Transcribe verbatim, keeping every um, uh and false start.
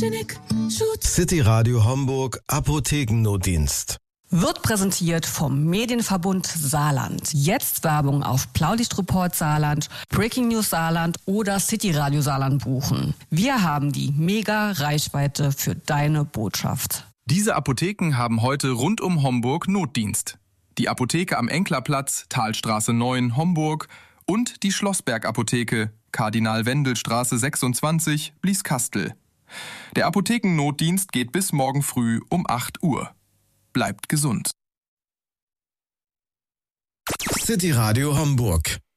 City Radio Homburg Apothekennotdienst. Wird präsentiert vom Medienverbund Saarland. Jetzt Werbung auf Blaulichtreport Saarland, Breaking News Saarland oder City Radio Saarland buchen. Wir haben die Mega-Reichweite für deine Botschaft. Diese Apotheken haben heute rund um Homburg Notdienst. Die Apotheke am Enklerplatz, Talstraße neun, Homburg und die Schlossberg-Apotheke, Kardinal-Wendel-Straße sechsundzwanzig, Blieskastel. Der Apothekennotdienst geht bis morgen früh um acht Uhr. Bleibt gesund. City Radio Homburg.